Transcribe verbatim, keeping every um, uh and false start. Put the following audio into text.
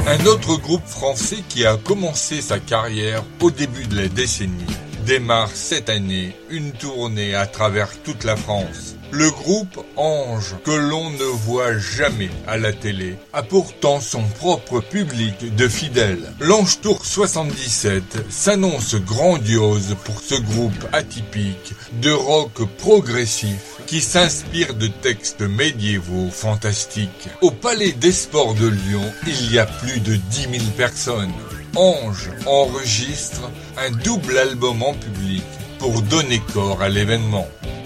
Un autre groupe français qui a commencé sa carrière au début de la décennie démarre cette année une tournée à travers toute la France. Le groupe Ange, que l'on ne voit jamais à la télé, a pourtant son propre public de fidèles. L'Ange Tour soixante-dix-sept s'annonce grandiose pour ce groupe atypique de rock progressif qui s'inspire de textes médiévaux fantastiques. Au Palais des Sports de Lyon, il y a plus de dix mille personnes. Ange enregistre un double album en public pour donner corps à l'événement.